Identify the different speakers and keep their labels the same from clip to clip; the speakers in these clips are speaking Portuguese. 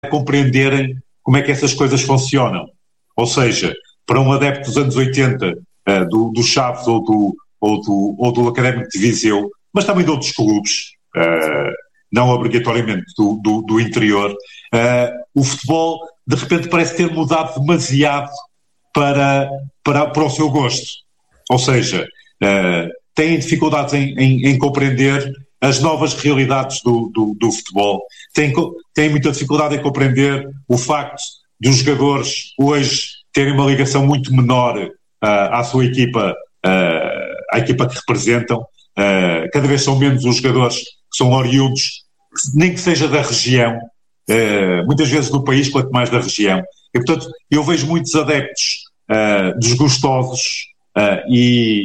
Speaker 1: compreenderem como é que essas coisas funcionam. Ou seja, para um adepto dos anos 80, do Chaves ou do Académico de Viseu, mas também de outros clubes, não obrigatoriamente do interior, o futebol de repente parece ter mudado demasiado para o seu gosto. Ou seja, têm dificuldades em compreender as novas realidades do futebol, têm muita dificuldade em compreender o facto de os jogadores hoje terem uma ligação muito menor à sua equipa, à equipa que representam. Cada vez são menos os jogadores que são oriundos, nem que seja da região, muitas vezes do país, quanto mais da região. E, portanto, eu vejo muitos adeptos desgostosos e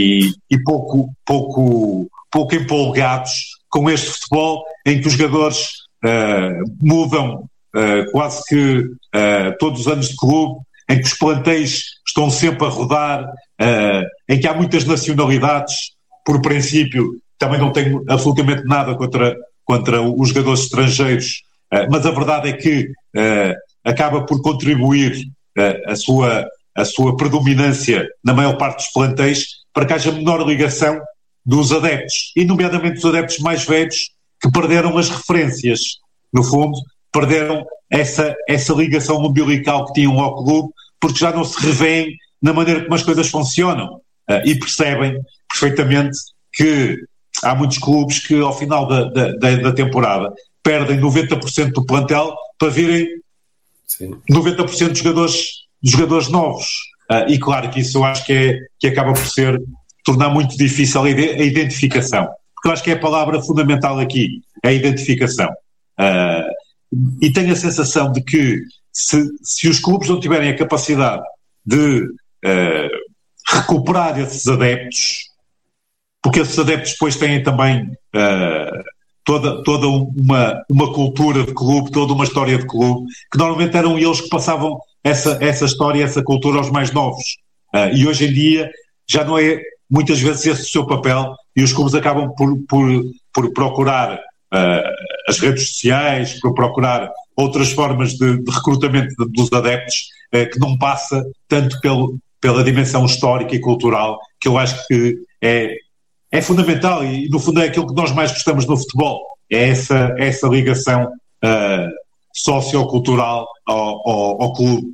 Speaker 1: pouco empolgados com este futebol em que os jogadores mudam quase que todos os anos de clube, em que os plantéis estão sempre a rodar, em que há muitas nacionalidades. Por princípio, também não tenho absolutamente nada contra os jogadores estrangeiros, mas a verdade é que acaba por contribuir a sua predominância na maior parte dos plantéis para que haja menor ligação dos adeptos, e nomeadamente dos adeptos mais velhos, que perderam as referências. No fundo, perderam essa ligação umbilical que tinham ao clube, porque já não se revêem na maneira como as coisas funcionam, e percebem perfeitamente que há muitos clubes que ao final da temporada perdem 90% do plantel para virem 90% dos jogadores novos. E claro que isso eu acho que acaba por tornar muito difícil a identificação, porque eu acho que é a palavra fundamental aqui, é a identificação. E tenho a sensação de que se os clubes não tiverem a capacidade de recuperar esses adeptos, porque esses adeptos depois têm também toda uma cultura de clube, toda uma história de clube, que normalmente eram eles que passavam essa história, essa cultura aos mais novos. E hoje em dia já não é muitas vezes esse o seu papel, e os clubes acabam por procurar as redes sociais, por procurar outras formas de recrutamento dos adeptos, que não passa tanto pela dimensão histórica e cultural, que eu acho que é fundamental, e no fundo é aquilo que nós mais gostamos no futebol, é essa ligação sociocultural ao clube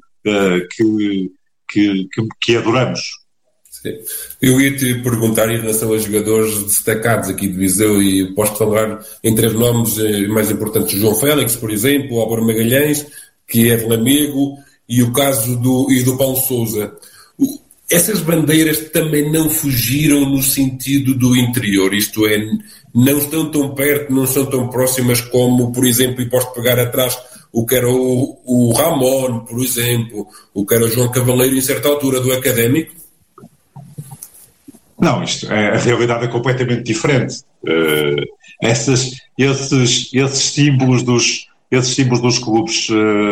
Speaker 1: que adoramos.
Speaker 2: Sim. Eu ia te perguntar em relação aos jogadores destacados aqui de Viseu, e posso falar em 3 nomes mais importantes: o João Félix, por exemplo, o Álvaro Magalhães, que é de Lamego, e o caso do Paulo Sousa. Essas bandeiras também não fugiram no sentido do interior, isto é, não estão tão perto, não são tão próximas como, por exemplo, e posso pegar atrás o que era o Ramon, por exemplo, o que era o João Cavaleiro em certa altura do Académico?
Speaker 1: Não, a realidade é completamente diferente. Esses símbolos dos clubes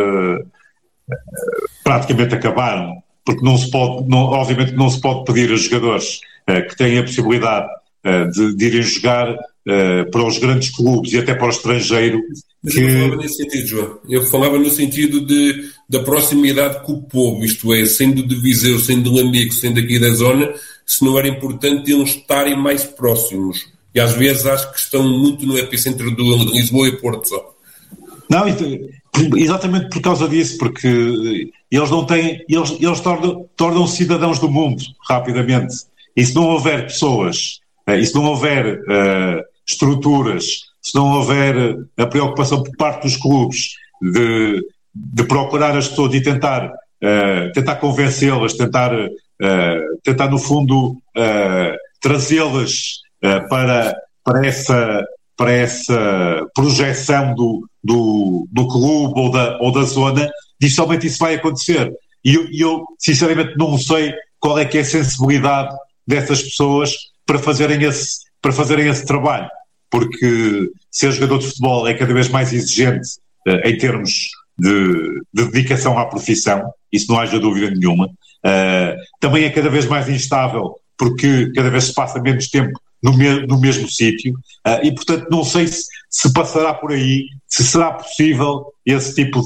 Speaker 1: praticamente acabaram, porque obviamente não se pode pedir a jogadores que têm a possibilidade de irem jogar para os grandes clubes e até para o estrangeiro.
Speaker 2: Mas eu não falava nesse sentido, João. Eu falava no sentido da proximidade com o povo, isto é, sendo de Viseu, sendo de Lamego, sendo aqui da zona, se não era importante eles estarem mais próximos. E às vezes acho que estão muito no epicentro de Lisboa e Porto só.
Speaker 1: Não, exatamente por causa disso, porque eles não têm, eles tornam-se cidadãos do mundo rapidamente. E se não houver pessoas, e se não houver estruturas, se não houver a preocupação por parte dos clubes de procurar as pessoas e tentar convencê-las, tentar no fundo trazê-las para essa projeção do clube ou da zona, dificilmente isso vai acontecer. E eu sinceramente não sei qual é que é a sensibilidade dessas pessoas para fazerem esse trabalho, porque ser jogador de futebol é cada vez mais exigente em termos de dedicação à profissão, isso não haja dúvida nenhuma. Também é cada vez mais instável, porque cada vez se passa menos tempo no mesmo sítio, e portanto não sei se passará por aí, se será possível esse tipo